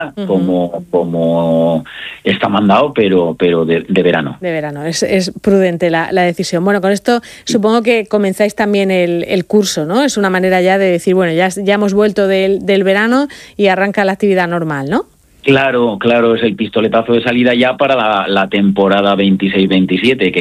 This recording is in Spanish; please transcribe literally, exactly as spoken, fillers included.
uh-huh. como, como está mandado, pero, pero de, de verano. De verano, es, es prudente la, la decisión. Bueno, con esto supongo que comenzáis también el, el curso, ¿no? Es una manera ya de decir, bueno, ya, ya hemos vuelto del, del verano y arranca la actividad normal, ¿no? Claro, claro, es el pistoletazo de salida ya para la, la temporada veintiséis veintisiete, que